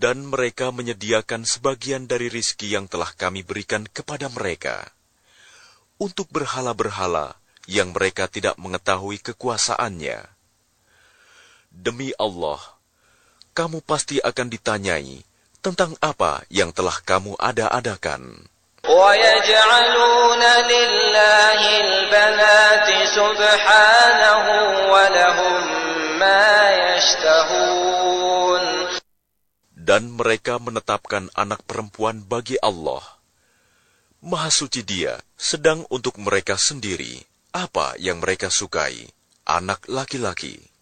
Dan mereka menyediakan sebagian dari rizki yang telah kami berikan kepada mereka untuk berhala-berhala yang mereka tidak mengetahui kekuasaannya. Demi Allah, kamu pasti akan ditanyai tentang apa yang telah kamu ada-adakan. وَيَجْعَلُونَ لِلَّهِ الْبَنَاتِ سُبْحَانَهُ وَلَهُم مَّا يَشْتَهُونَ. Dan mereka menetapkan anak perempuan bagi Allah. Maha suci Dia, sedang untuk mereka sendiri apa yang mereka sukai, anak laki-laki.